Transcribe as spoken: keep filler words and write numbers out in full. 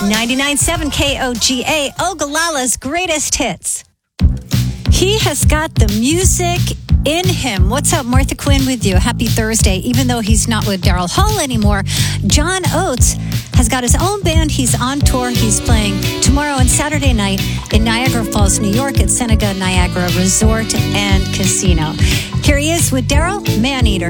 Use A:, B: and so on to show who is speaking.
A: ninety-nine point seven K O G A, Ogallala's greatest hits. He has got the music in him. What's up, Martha Quinn with you. Happy Thursday. Even though he's not with Daryl Hall anymore, John Oates has got his own band. He's on tour. He's playing tomorrow and Saturday night in Niagara Falls, New York at Seneca Niagara Resort and Casino. Here he is with Daryl, Maneater.